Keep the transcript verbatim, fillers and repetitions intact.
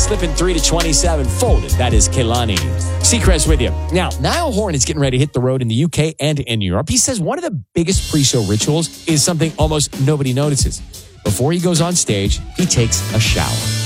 slipping three to twenty-seven. Folded. That is Kehlani. Seacrest with you. Now, Niall Horan is getting ready to hit the road in the U K and in Europe. He says one of the biggest pre-show rituals is something almost nobody notices. Before he goes on stage, he takes a shower.